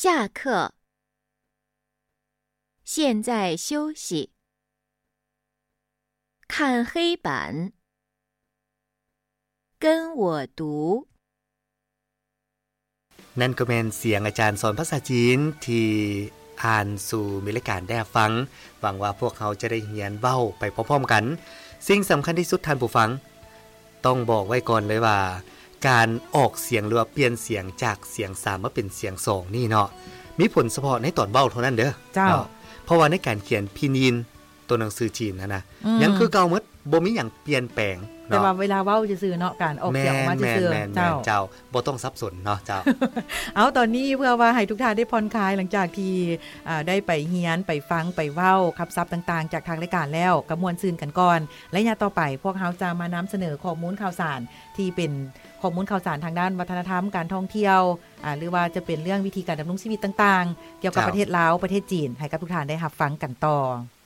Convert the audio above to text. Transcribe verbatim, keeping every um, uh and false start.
下课现在休息看黑板跟我读นั่นก็เป็นเสียงอาจารย์สอนภาษาจีนที่อ่านสู่มิรายการได้ฟังหวังว่าพวกเขาจะได้เรียนเว้าไปพร้อมๆกันสิ่งสำคัญที่สุดท่านผู้ฟังต้องบอกไว้ก่อนเลยว่าการออกเสียงหรือว่าเปลี่ยนเสียงจากเสียงสามมาเป็นเสียงสองนี่เนาะมีผลเฉพาะในตอนเว้าเท่านั้นเด้อเจ้าเพราะว่าในการเขียนพินินตัวหนังสือจีนนะนะยังคือเก่าหมดบ่มีหยังเปลี่ยนแปลงแต่ว่าเวลาเว้าซื่อๆเนาะการออกเสียงออกมาซื่อๆเจ้าเจ้าบ่ต้องสับสนเนาะเจ้าเอาตอนนี้เพื่อว่าให้ทุกท่านได้ผ่อนคลายหลังจากที่อ่าได้ไปเรียนไปฟังไปเว้าคำศัพท์ต่างๆจากทางรายการแล้วก็ม่วนซื่นกันก่อนและอย่าต่อไปพวกเฮาจะมานำเสนอข้อมูลข่าวสารที่เป็นข้อมูลข่าวสารทางด้านวัฒนธรรมการท่องเที่ยวอ่าหรือว่าจะเป็นเรื่องวิธีการดำรงชีวิตต่างๆเกี่ยวกับประเทศลาวประเทศจีนให้กับทุกท่านได้รับฟังกันต่อ